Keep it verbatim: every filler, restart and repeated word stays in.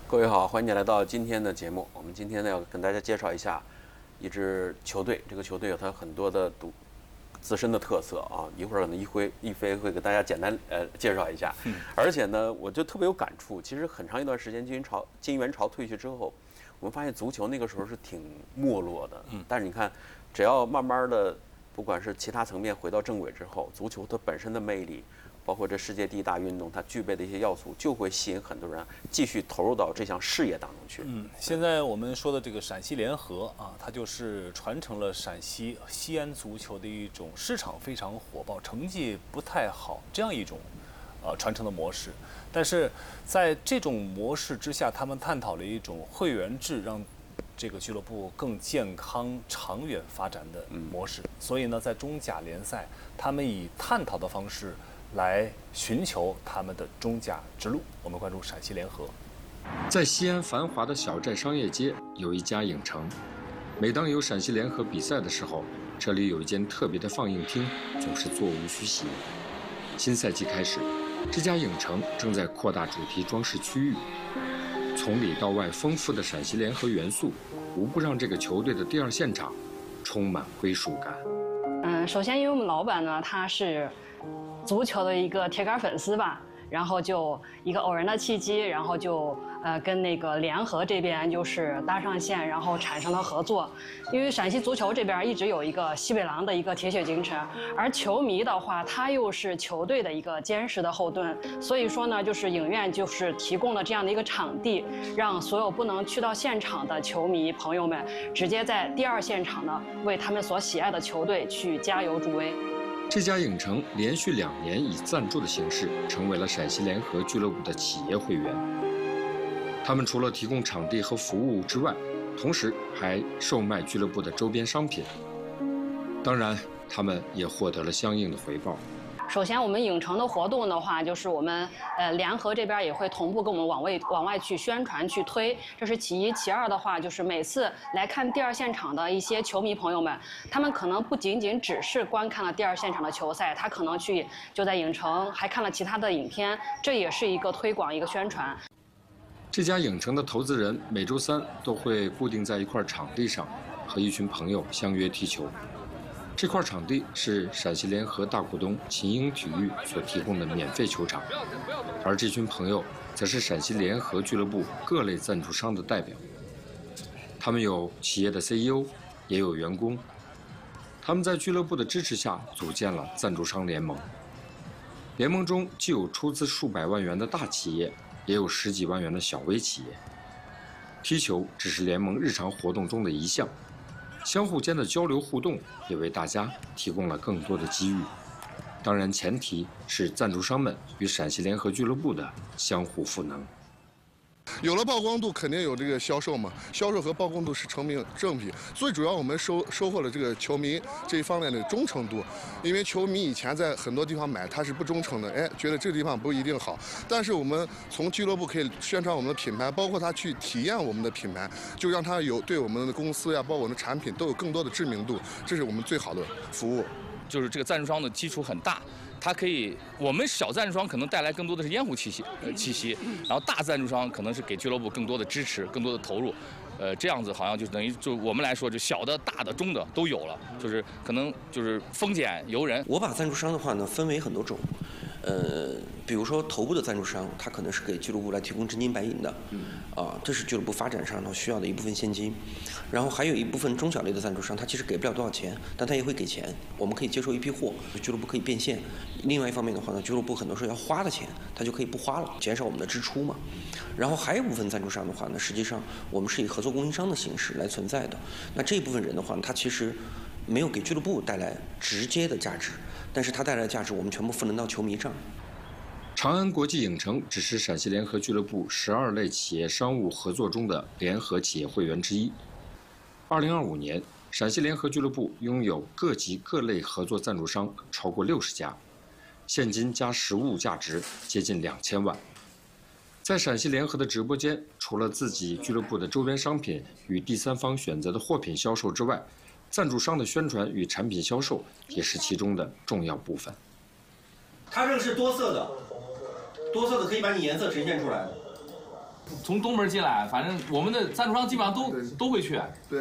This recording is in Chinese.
各位好，欢迎你来到今天的节目。我们今天呢要跟大家介绍一下一支球队，这个球队有它很多的独自身的特色啊。一会儿可能一辉一飞会给大家简单呃介绍一下。嗯、而且呢，我就特别有感触。其实很长一段时间，金元朝金元朝退去之后，我们发现足球那个时候是挺没落的。嗯，但是你看，只要慢慢的，不管是其他层面回到正轨之后，足球它本身的魅力。包括这世界第一大运动，它具备的一些要素，就会吸引很多人继续投入到这项事业当中去。 嗯，现在我们说的这个陕西联合啊，它就是传承了陕西西安足球的一种市场非常火爆、成绩不太好这样一种呃传承的模式。但是在这种模式之下，他们探讨了一种会员制，让这个俱乐部更健康、长远发展的模式。嗯、所以呢，在中甲联赛，他们以探讨的方式。来寻求他们的中甲之路。我们关注陕西联合。 在西安繁华的小寨商业街有一家影城，每当有陕西联合比赛的时候，这里有一间特别的放映厅，总是座无虚席。新赛季开始，这家影城正在扩大主题装饰区域，从里到外丰富的陕西联合元素，无不让这个球队的第二现场充满归属感。 嗯，首先因为我们老板呢，他是足球的一个铁杆粉丝吧，然后就一个偶然的契机，然后就呃跟那个联合这边就是搭上线，然后产生了合作。因为陕西足球这边一直有一个西北狼的一个铁血精神，而球迷的话，他又是球队的一个坚实的后盾，所以说呢，就是影院就是提供了这样的一个场地，让所有不能去到现场的球迷朋友们，直接在第二现场呢，为他们所喜爱的球队去加油助威。 这家影城连续两年以赞助的形式成为了陕西联合俱乐部的企业会员。他们除了提供场地和服务之外，同时还售卖俱乐部的周边商品。当然，他们也获得了相应的回报。 首先，我们影城的活动的话，就是我们呃联合这边也会同步跟我们往外往外去宣传去推，这是其一。其二的话，就是每次来看第二现场的一些球迷朋友们，他们可能不仅仅只是观看了第二现场的球赛，他可能去就在影城还看了其他的影片，这也是一个推广一个宣传。 这家影城的投资人每周三都会固定在一块场地上，和一群朋友相约踢球。这块场地是陕西联合大股东秦英体育所提供的免费球场，而这群朋友则是陕西联合俱乐部各类赞助商的代表。他们有企业的 C E O， 也有员工。他们在俱乐部的支持下组建了赞助商联盟。联盟中既有出资数百万元的大企业，也有十几万元的小微企业。踢球只是联盟日常活动中的一项。相互间的交流互动也为大家提供了更多的机遇，当然前提是赞助商们与陕西联合俱乐部的相互赋能。 有了曝光度，肯定有这个销售嘛，销售和曝光度是成比正比。最主要我们收收获了这个球迷这一方面的忠诚度，因为球迷以前在很多地方买他是不忠诚的，哎，觉得这个地方不一定好。但是我们从俱乐部可以宣传我们的品牌，包括他去体验我们的品牌，就让他有对我们的公司呀，包括我们的产品都有更多的知名度，这是我们最好的服务。 就是这个赞助商的基础很大。它可以，我们小赞助商可能带来更多的是烟雾气息，呃气息，然后大赞助商可能是给俱乐部更多的支持，更多的投入，呃，这样子好像就等于就我们来说，就小的、大的、中的都有了，就是可能就是丰俭由人。 我把赞助商的话呢分为很多种，呃，比如说头部的赞助商，他可能是给俱乐部来提供真金白银的，啊，这是俱乐部发展上头需要的一部分现金。然后还有一部分中小类的赞助商，他其实给不了多少钱，但他也会给钱，我们可以接受一批货，俱乐部可以变现。另外一方面的话呢，俱乐部很多时候要花的钱，他就可以不花了，减少我们的支出嘛。然后还有一部分赞助商的话呢，实际上我们是以合作供应商的形式来存在的。那这一部分人的话呢，他其实没有给俱乐部带来直接的价值，但是他带来的价值我们全部赋能到球迷上。 长安国际影城只是陕西联合俱乐部十二类企业商务合作中的联合企业会员之一。二零二五年，陕西联合俱乐部拥有各级各类合作赞助商超过六十家，现金加实物价值接近两千万。在陕西联合的直播间，除了自己俱乐部的周边商品与第三方选择的货品销售之外，赞助商的宣传与产品销售也是其中的重要部分。 它这个是多色的，多色的可以把你颜色呈现出来的。 从东门进来，反正我们的赞助商基本上都都会去。 对。